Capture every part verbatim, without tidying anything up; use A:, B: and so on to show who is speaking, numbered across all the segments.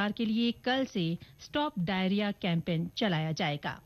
A: उपचार के लिए कल से स्टॉप डायरिया कैंपेन चलाया जाएगा।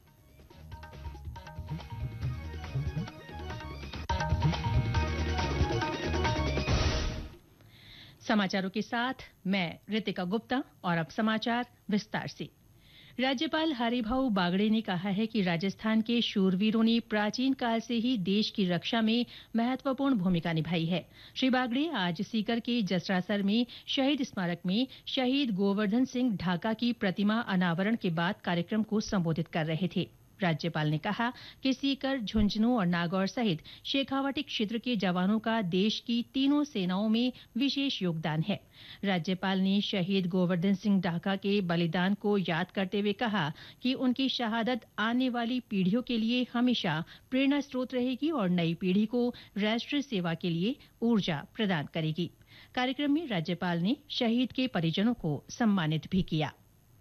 A: समाचारों के साथ मैं रितिका गुप्ता और अब समाचार विस्तार से। राज्यपाल हरिभाऊ बागड़े ने कहा है कि राजस्थान के शूरवीरों ने प्राचीन काल से ही देश की रक्षा में महत्वपूर्ण भूमिका निभाई है। श्री बागड़े आज सीकर के जसरासर में शहीद स्मारक में शहीद गोवर्धन सिंह ढाका की प्रतिमा अनावरण के बाद कार्यक्रम को संबोधित कर रहे थे। राज्यपाल ने कहा कि सीकर, झुंझुनू और नागौर सहित शेखावाटी क्षेत्र के जवानों का देश की तीनों सेनाओं में विशेष योगदान है। राज्यपाल ने शहीद गोवर्धन सिंह ढाका के बलिदान को याद करते हुए कहा कि उनकी शहादत आने वाली पीढ़ियों के लिए हमेशा प्रेरणा स्रोत रहेगी और नई पीढ़ी को राष्ट्र सेवा के लिए ऊर्जा प्रदान करेगी। कार्यक्रम में राज्यपाल ने शहीद के परिजनों को सम्मानित भी किया।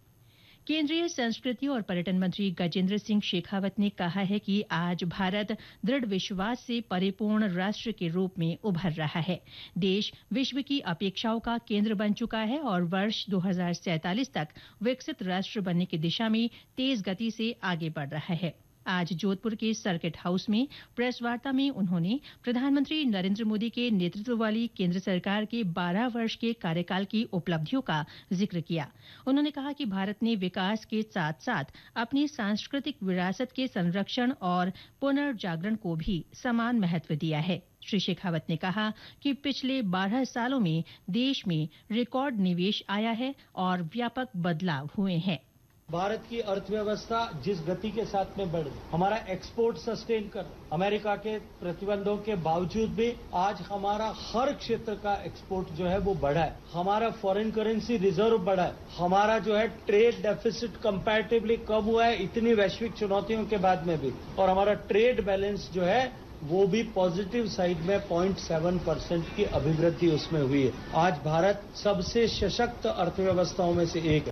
A: केंद्रीय संस्कृति और पर्यटन मंत्री गजेंद्र सिंह शेखावत ने कहा है कि आज भारत दृढ़ विश्वास से परिपूर्ण राष्ट्र के रूप में उभर रहा है। देश विश्व की अपेक्षाओं का केंद्र बन चुका है और वर्ष दो हज़ार सैंतालीस तक विकसित राष्ट्र बनने की दिशा में तेज गति से आगे बढ़ रहा है। आज जोधपुर के सर्किट हाउस में प्रेस वार्ता में उन्होंने प्रधानमंत्री नरेंद्र मोदी के नेतृत्व वाली केंद्र सरकार के बारह वर्ष के कार्यकाल की उपलब्धियों का जिक्र किया। उन्होंने कहा कि भारत ने विकास के साथ साथ अपनी सांस्कृतिक विरासत के संरक्षण और पुनर्जागरण को भी समान महत्व दिया है। श्री शेखावत ने कहा कि पिछले बारह सालों में देश में रिकॉर्ड निवेश आया है और व्यापक बदलाव हुए हैं।
B: भारत की अर्थव्यवस्था जिस गति के साथ में बढ़ रही, हमारा एक्सपोर्ट सस्टेन कर, अमेरिका के प्रतिबंधों के बावजूद भी आज हमारा हर क्षेत्र का एक्सपोर्ट जो है वो बढ़ा है। हमारा फॉरेन करेंसी रिजर्व बढ़ा है। हमारा जो है ट्रेड डेफिसिट कंपैरेटिवली कम हुआ है इतनी वैश्विक चुनौतियों के बाद में भी, और हमारा ट्रेड बैलेंस जो है वो भी पॉजिटिव साइड में पॉइंट सेवन परसेंट की अभिवृद्धि उसमें हुई है। आज भारत सबसे सशक्त अर्थव्यवस्थाओं में से एक है।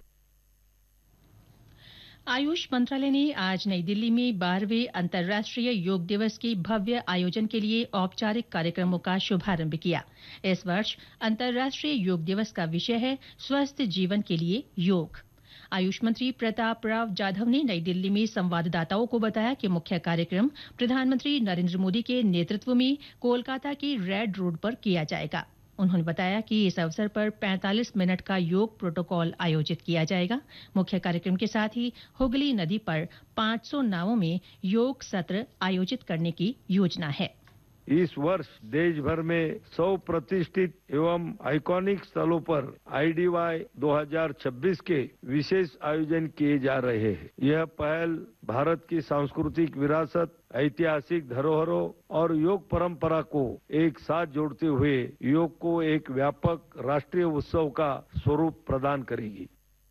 A: आयुष मंत्रालय ने आज नई दिल्ली में बारहवें अंतर्राष्ट्रीय योग दिवस के भव्य आयोजन के लिए औपचारिक कार्यक्रमों का शुभारंभ किया। इस वर्ष अंतर्राष्ट्रीय योग दिवस का विषय है स्वस्थ जीवन के लिए योग। आयुष मंत्री प्रताप राव जाधव ने नई दिल्ली में संवाददाताओं को बताया कि मुख्य कार्यक्रम प्रधानमंत्री नरेंद्र मोदी के नेतृत्व में कोलकाता के रेड रोड पर किया जाएगा। उन्होंने बताया कि इस अवसर पर पैंतालीस मिनट का योग प्रोटोकॉल आयोजित किया जाएगा। मुख्य कार्यक्रम के साथ ही हुगली नदी पर पाँच सौ नावों में योग सत्र आयोजित करने की योजना है।
C: इस वर्ष देश भर में सौ प्रतिष्ठित एवं आइकॉनिक स्थलों पर आई डी वाई दो हज़ार छब्बीस के विशेष आयोजन किए जा रहे हैं। यह पहल भारत की सांस्कृतिक विरासत, ऐतिहासिक धरोहरों और योग परंपरा को एक साथ जोड़ते हुए योग को एक व्यापक राष्ट्रीय उत्सव का स्वरूप प्रदान करेगी।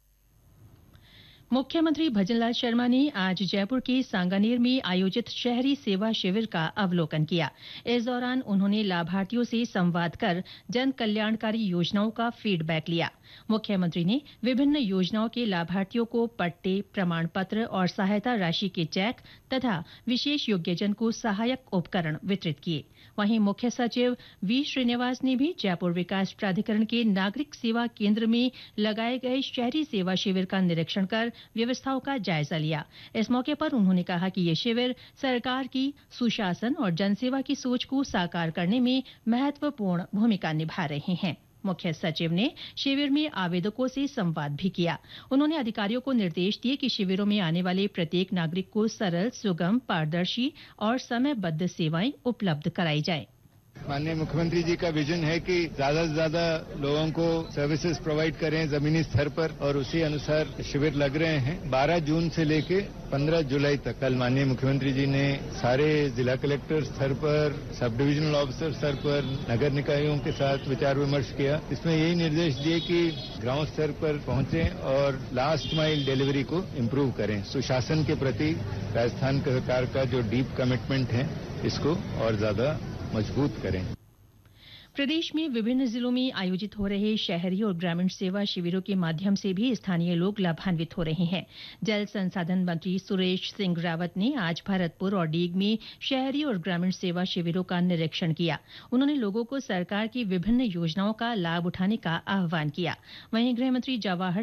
A: मुख्यमंत्री भजनलाल शर्मा ने आज जयपुर के सांगानेर में आयोजित शहरी सेवा शिविर का अवलोकन किया। इस दौरान उन्होंने लाभार्थियों से संवाद कर जन कल्याणकारी योजनाओं का फीडबैक लिया। मुख्यमंत्री ने विभिन्न योजनाओं के लाभार्थियों को पट्टे, प्रमाण पत्र और सहायता राशि के चेक तथा विशेष योग्यजन को सहायक उपकरण वितरित किए। वहीं मुख्य सचिव वी श्रीनिवास ने भी जयपुर विकास प्राधिकरण के नागरिक सेवा केंद्र में लगाए गए शहरी सेवा शिविर का निरीक्षण कर व्यवस्थाओं का जायजा लिया। इस मौके पर उन्होंने कहा कि ये शिविर सरकार की सुशासन और जनसेवा की सोच को साकार करने में महत्वपूर्ण भूमिका निभा रहे हैं। मुख्य सचिव ने शिविर में आवेदकों से संवाद भी किया। उन्होंने अधिकारियों को निर्देश दिए कि शिविरों में आने वाले प्रत्येक नागरिक को सरल, सुगम, पारदर्शी और समयबद्ध सेवाएं उपलब्ध कराई जाएं।
D: माननीय मुख्यमंत्री जी का विजन है कि ज्यादा से ज्यादा लोगों को सर्विसेज प्रोवाइड करें जमीनी स्तर पर, और उसी अनुसार शिविर लग रहे हैं। बारह जून से लेके पंद्रह जुलाई तक कल माननीय मुख्यमंत्री जी ने सारे जिला कलेक्टर स्तर पर, सब डिविजनल ऑफिसर स्तर पर, नगर निकायों के साथ विचार विमर्श किया। इसमें यही निर्देश दिए कि ग्राउंड स्तर पर पहुंचे और लास्ट माइल डिलीवरी को इम्प्रूव करें। सुशासन के प्रति राजस्थान सरकार का जो डीप कमिटमेंट है इसको और ज्यादा मजबूत करें।
A: प्रदेश में विभिन्न जिलों में आयोजित हो रहे शहरी और ग्रामीण सेवा शिविरों के माध्यम से भी स्थानीय लोग लाभान्वित हो रहे हैं। जल संसाधन मंत्री सुरेश सिंह रावत ने आज भरतपुर और डीग में शहरी और ग्रामीण सेवा शिविरों का निरीक्षण किया। उन्होंने लोगों को सरकार की विभिन्न योजनाओं का लाभ उठाने का आह्वान किया। वहीं गृह मंत्री जवाहर